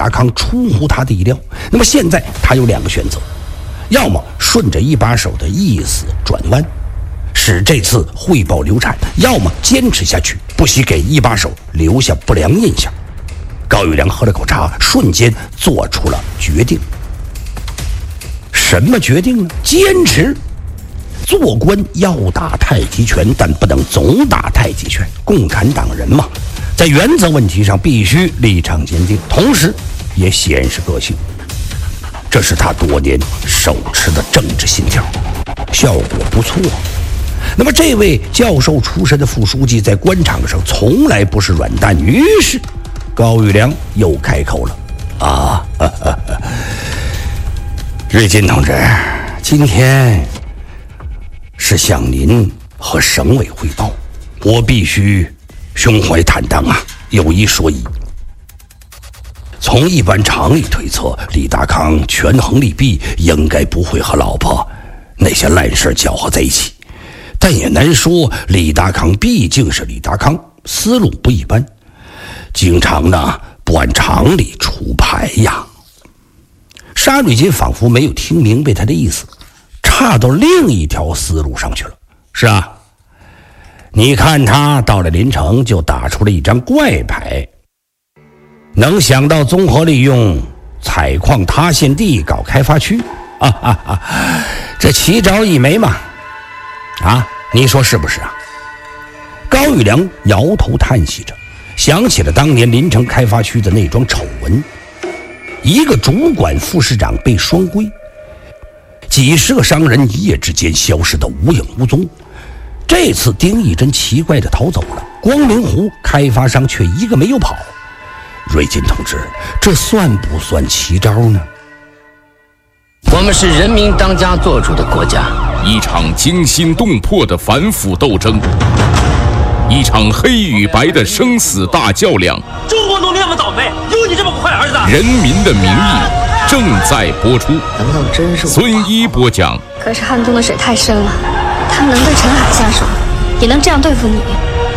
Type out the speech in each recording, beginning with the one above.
达康出乎他的意料。那么现在他有2个选择，要么顺着一把手的意思转弯，使这次汇报流产，要么坚持下去，不惜给一把手留下不良印象。高玉良喝了口茶，瞬间做出了决定。什么决定呢？坚持做官要打太极拳，但不能总打太极拳。共产党人嘛，在原则问题上必须立场坚定，同时也显示个性。这是他多年手持的政治信条，效果不错。那么这位教授出身的副书记在官场上从来不是软蛋，于是高玉良又开口了：瑞金同志，今天是向您和省委汇报，我必须胸怀坦荡啊，有一说一。从一般常理推测，李达康权衡利弊，应该不会和老婆那些烂事搅和在一起。但也难说，李达康毕竟是李达康，思路不一般，经常呢不按常理出牌呀。沙瑞金仿佛没有听明白他的意思，岔到另一条思路上去了。是啊，你看他到了临城就打出了一张怪牌，能想到综合利用采矿塌陷地搞开发区，这奇招一枚嘛。你说是不是啊？高玉良摇头叹息着，想起了当年临城开发区的那桩丑闻，一个主管副市长被双规，几十个商人一夜之间消失得无影无踪。这次丁义珍奇怪地逃走了，光明湖开发商却一个没有跑。瑞金同志，这算不算奇招呢？ 我们是人民当家作主的国家， 一场惊心动魄的反腐斗争，一场黑与白的生死大较量。 中国农民那么倒霉，有你这么个坏儿子？ 人民的名义正在播出。 难道真是孙一播讲。 可是汉中的水太深了，他们能对陈海下手，也能这样对付你。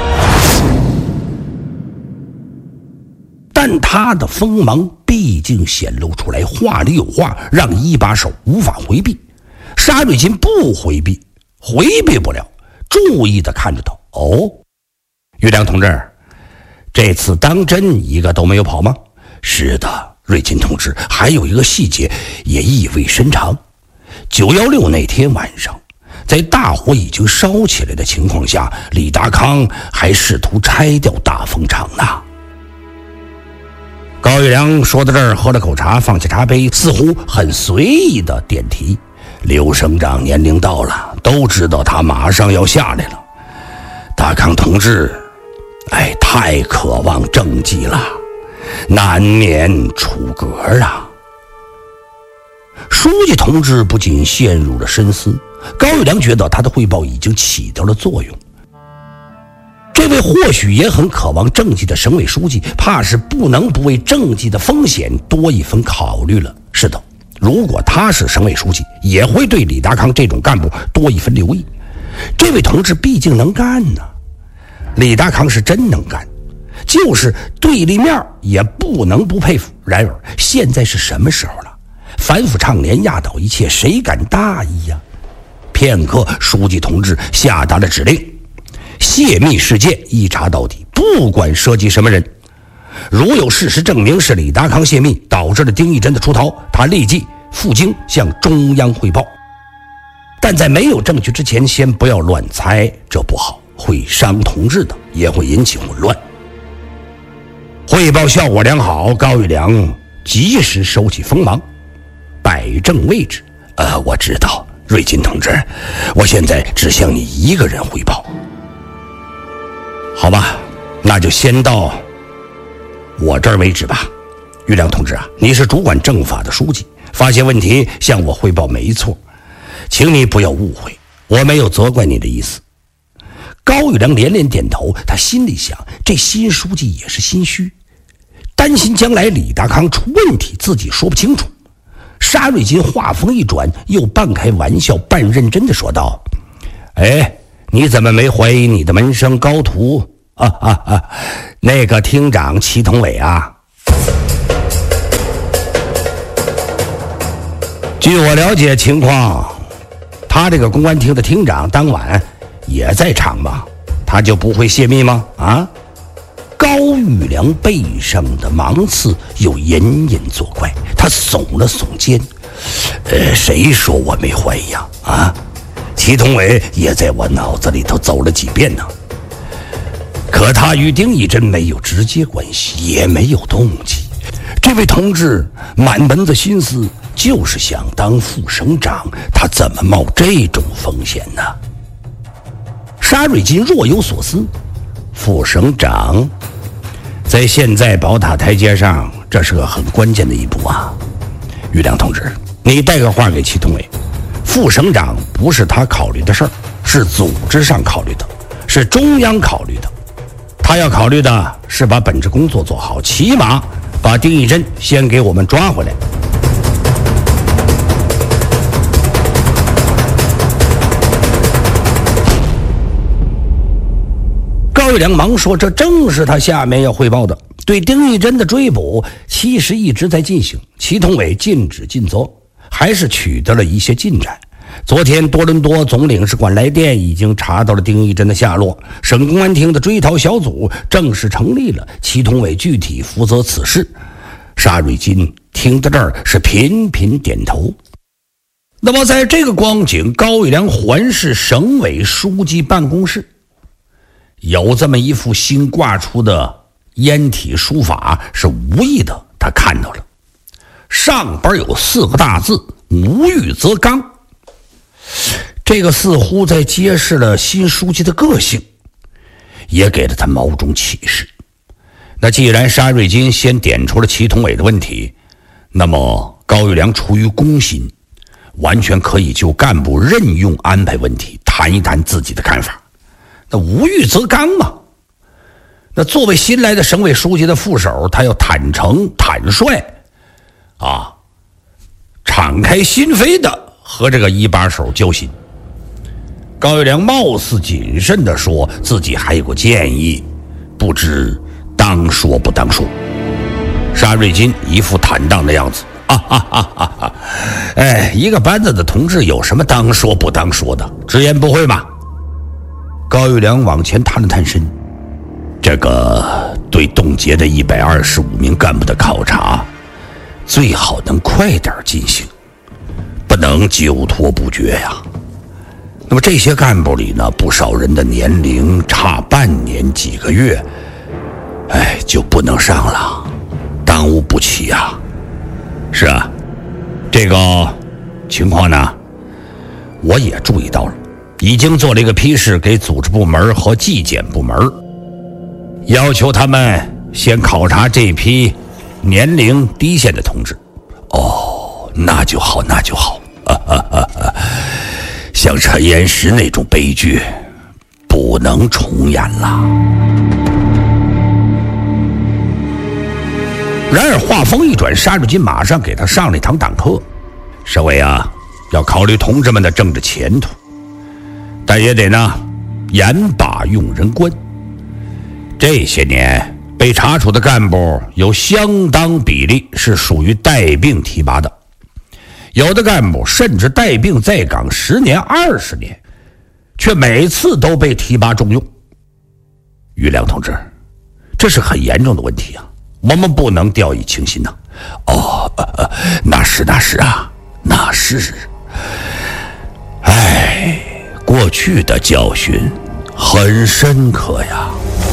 但他的锋芒毕竟显露出来，话里有话，让一把手无法回避。沙瑞金不回避，回避不了，注意地看着他。玉良同志，这次当真一个都没有跑吗？是的，瑞金同志，还有一个细节也意味深长。916那天晚上，在大火已经烧起来的情况下，李达康还试图拆掉大风厂呢。高玉良说到这儿，喝了口茶，放下茶杯，似乎很随意的点题。刘省长年龄到了，都知道他马上要下来了。达康同志，太渴望政绩了，难免出格啊。书记同志不仅陷入了深思，高玉良觉得他的汇报已经起到了作用。这位或许也很渴望政绩的省委书记，怕是不能不为政绩的风险多一分考虑了。是的，如果他是省委书记，也会对李达康这种干部多一分留意。这位同志毕竟能干呢，李达康是真能干，就是对立面也不能不佩服。然而现在是什么时候了？反腐倡廉，压倒一切，谁敢大意呀？片刻，书记同志下达了指令，泄密事件一查到底，不管涉及什么人，如有事实证明是李达康泄密导致了丁义珍的出逃，他立即赴京向中央汇报。但在没有证据之前，先不要乱猜，这不好，会伤同志的，也会引起混乱。汇报效果良好，高玉良及时收起锋芒，摆正位置。我知道，瑞金同志，我现在只向你一个人汇报。好吧，那就先到我这儿为止吧。玉良同志啊，你是主管政法的书记，发现问题向我汇报没错，请你不要误会，我没有责怪你的意思。高玉良连连点头，他心里想，这新书记也是心虚，担心将来李达康出问题自己说不清楚。沙瑞金话锋一转，又半开玩笑半认真地说道：你怎么没怀疑你的门生高徒那个厅长祁同伟啊？ 据我了解情况，他这个公安厅的厅长当晚也在场吧？他就不会泄密吗？啊？高玉良背上的芒刺又隐隐作怪，他耸了耸肩。谁说我没怀疑呀？啊？祁同伟也在我脑子里头走了几遍呢。可他与丁义珍没有直接关系，也没有动机。这位同志满门子心思就是想当副省长，他怎么冒这种风险呢？沙瑞金若有所思，副省长在现在宝塔台阶上，这是个很关键的一步啊。玉良同志，你带个话给祁同伟，副省长不是他考虑的事儿，是组织上考虑的，是中央考虑的。他要考虑的是把本职工作做好，起码把丁义珍先给我们抓回来。高玉良忙说，这正是他下面要汇报的。对丁义珍的追捕其实一直在进行，祁同伟尽职尽责，还是取得了一些进展。昨天多伦多总领事馆来电，已经查到了丁义珍的下落，省公安厅的追逃小组正式成立了，祁同伟具体负责此事。沙瑞金听到这儿是频频点头。那么在这个光景，高玉良环视省委书记办公室，有这么一幅新挂出的烟体书法，是无意的他看到了，上边有4个大字，无欲则刚。这个似乎在揭示了新书记的个性，也给了他某种启示。那既然沙瑞金先点出了祁同伟的问题，那么高玉良出于公心，完全可以就干部任用安排问题谈一谈自己的看法。那无欲则刚嘛。那作为新来的省委书记的副手，他要坦诚坦率啊，敞开心扉的和这个一把手交心。高玉良貌似谨慎地说，自己还有个建议，不知当说不当说。沙瑞金一副坦荡的样子，一个班子的同志有什么当说不当说的，直言不讳嘛。高玉良往前探了探身，这个对冻结的125名干部的考察最好能快点进行，不能久拖不决呀。那么这些干部里呢，不少人的年龄差半年几个月，就不能上了，耽误不起啊。是啊，这个情况呢，我也注意到了，已经做了一个批示给组织部门和纪检部门，要求他们先考察这批年龄低线的同志。哦，那就好，那就好。像陈岩石那种悲剧不能重演了。然而话锋一转，沙瑞金马上给他上了一堂党课。省委啊，要考虑同志们的政治前途，但也得呢严把用人关。这些年被查处的干部有相当比例是属于带病提拔的，有的干部甚至带病在岗10年20年，却每次都被提拔重用。玉良同志，这是很严重的问题啊，我们不能掉以轻心呐。那是啊，那是。过去的教训很深刻呀。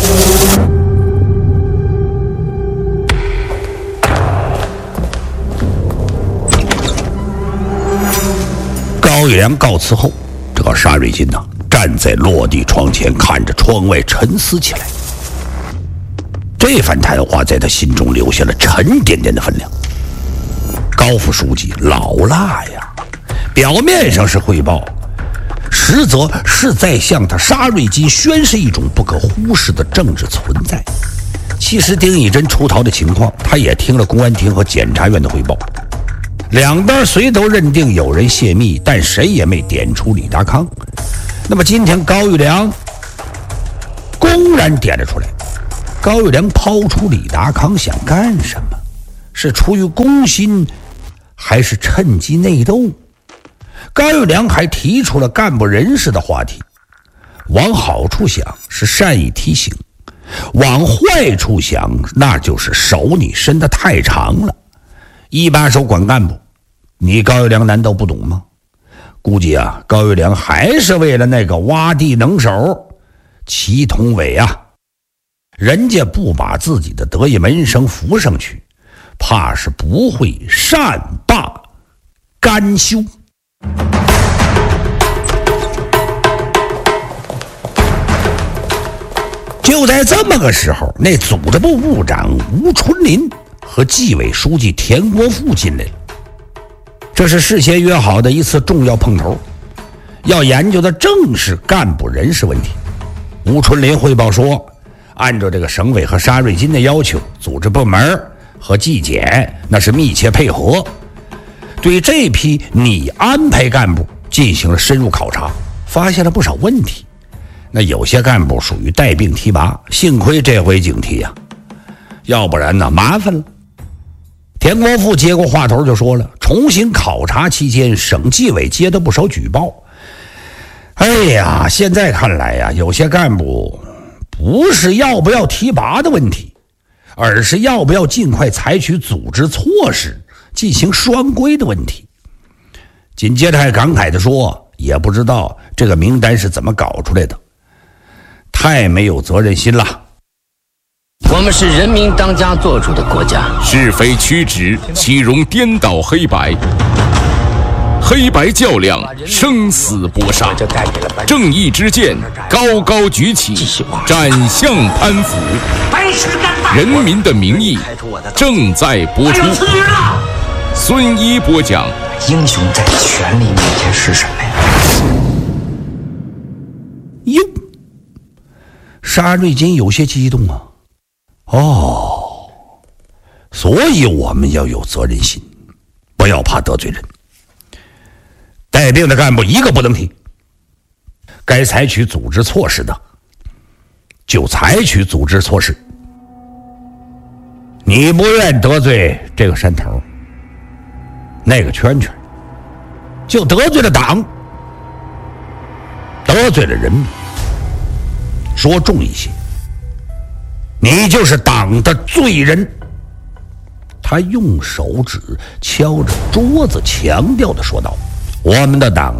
高玉良告辞后，这个沙瑞金站在落地窗前，看着窗外沉思起来。这番谈话在他心中留下了沉甸甸的分量。高副书记老辣呀，表面上是汇报，实则是在向他沙瑞金宣示一种不可忽视的政治存在。其实丁义珍出逃的情况，他也听了公安厅和检察院的汇报，两边谁都认定有人泄密，但谁也没点出李达康。那么今天高玉良公然点了出来，高玉良抛出李达康想干什么？是出于公心， 还是趁机内斗？高育良还提出了干部人事的话题，往好处想是善意提醒，往坏处想那就是手你伸得太长了。一把手管干部，你高育良难道不懂吗？估计高育良还是为了那个挖地能手祁同伟人家不把自己的得意门生扶上去，怕是不会善罢甘休。就在这么个时候，那组织部部长吴春林和纪委书记田国富进来了。这是事先约好的一次重要碰头，要研究的正是干部人事问题。吴春林汇报说，按照这个省委和沙瑞金的要求，组织部门和纪检那是密切配合，对这批拟安排干部进行了深入考察，发现了不少问题。那有些干部属于带病提拔，幸亏这回警惕要不然麻烦了。田国富接过话头就说了，重新考察期间，省纪委接到不少举报。现在看来有些干部不是要不要提拔的问题，而是要不要尽快采取组织措施进行双规的问题。紧接着还感慨地说，也不知道这个名单是怎么搞出来的，太没有责任心了。 我们是人民当家作主的国家， 是非曲直，岂容颠倒黑白？黑白较量，生死搏杀，正义之剑高高举起，斩向潘福。人民的名义正在播出。孙一播讲： 英雄在权力面前是什么呀？ 哟，沙瑞金有些激动所以我们要有责任心，不要怕得罪人。带病的干部一个不能提，该采取组织措施的就采取组织措施。你不愿得罪这个山头那个圈圈，就得罪了党，得罪了人民。说重一些，你就是党的罪人。他用手指敲着桌子，强调地说道，我们的党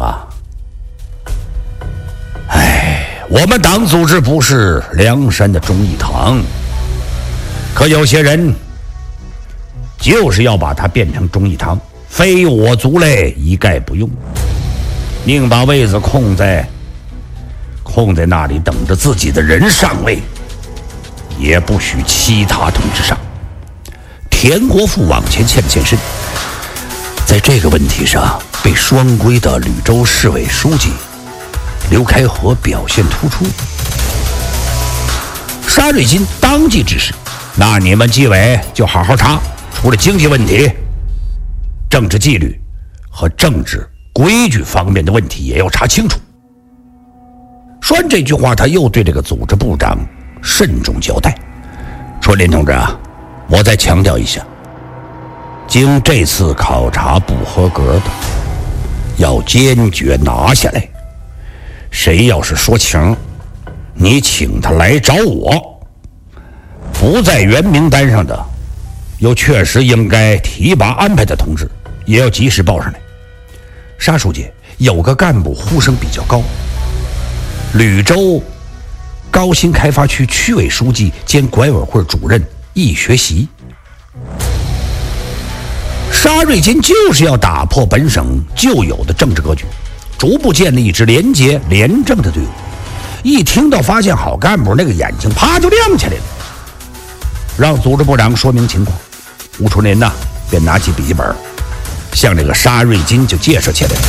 我们党组织不是梁山的忠义堂，可有些人就是要把它变成忠义堂，非我族类，一概不用，宁把位子空在那里等着自己的人上位，也不许其他同志上。田国富往前欠身，在这个问题上被双规的吕州市委书记刘开河表现突出。沙瑞金当即指示，那你们纪委就好好查，除了经济问题，政治纪律和政治规矩方面的问题也要查清楚。说完这句话，他又对这个组织部长慎重交代，说林同志我再强调一下，经这次考察不合格的，要坚决拿下来。谁要是说情，你请他来找我。不在原名单上的，又确实应该提拔安排的同志，也要及时报上来。沙书记，有个干部呼声比较高，吕州高新开发区区委书记兼管委会主任易学习。沙瑞金就是要打破本省旧有的政治格局，逐步建立一支廉洁廉政的队伍。一听到发现好干部，那个眼睛啪就亮起来了。让组织部长说明情况，吴春林便拿起笔记本向这个沙瑞金就介绍起来了。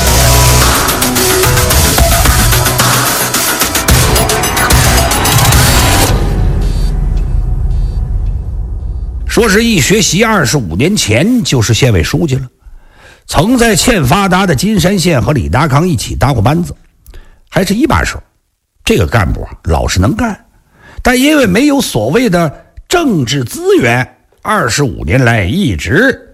说是易学习25年前就是县委书记了，曾在欠发达的金山县和李达康一起搭过班子，还是一把手。这个干部老实能干，但因为没有所谓的政治资源，25年来一直